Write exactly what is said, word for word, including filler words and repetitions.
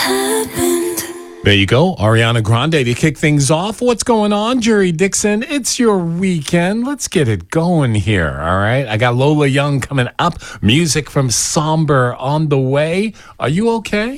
happened. There you go, Ariana Grande to kick things off. What's going on, Jerry Dixon? It's your weekend. Let's get it going here, all right? I got Lola Young coming up, music from Somber on the way. Are you okay?